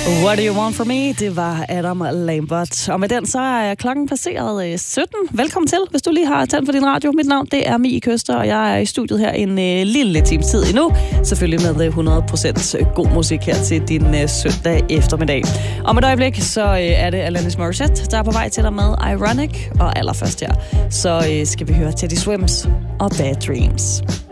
What do you want from me? Det var Adam Lambert. Og med den så er klokken passeret 17. Velkommen til, hvis du lige har tændt for din radio. Mit navn, det er Mie Køster, og jeg er i studiet her en lille times tid endnu. Selvfølgelig med 100% god musik her til din søndag eftermiddag. Om et øjeblik, så er det Alanis Morissette, der er på vej til dig med Ironic. Og allerførst her, så skal vi høre Teddy Swims og Bad Dreams.